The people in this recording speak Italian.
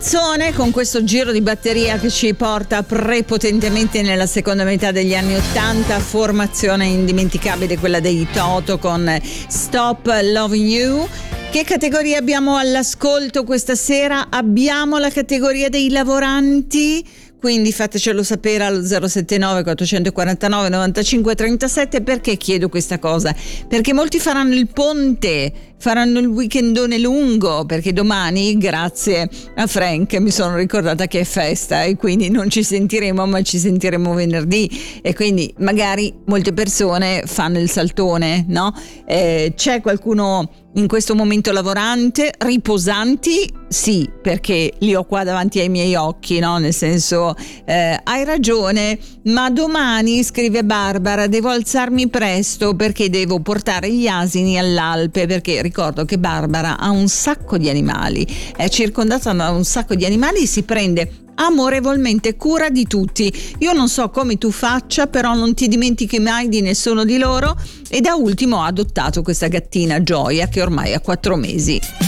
canzone con questo giro di batteria che ci porta prepotentemente nella seconda metà degli anni '80, formazione indimenticabile quella dei Toto con Stop Loving You. Che categoria abbiamo all'ascolto questa sera? Abbiamo la categoria dei lavoranti, quindi fatecelo sapere allo 079 449 95 37. Perché chiedo questa cosa? Perché molti faranno il ponte, faranno il weekendone lungo, perché domani, grazie a Frank, mi sono ricordata che è festa e quindi non ci sentiremo, ma ci sentiremo venerdì, e quindi magari molte persone fanno il saltone, no? C'è qualcuno in questo momento lavorante? Riposanti? Sì, perché li ho qua davanti ai miei occhi, no? Nel senso, hai ragione, ma domani, scrive Barbara, devo alzarmi presto perché devo portare gli asini all'Alpe, perché ricordo che Barbara ha un sacco di animali, è circondata da un sacco di animali, si prende amorevolmente cura di tutti. Io non so come tu faccia, però non ti dimentichi mai di nessuno di loro, e da ultimo ha adottato questa gattina Gioia che ormai ha 4 mesi.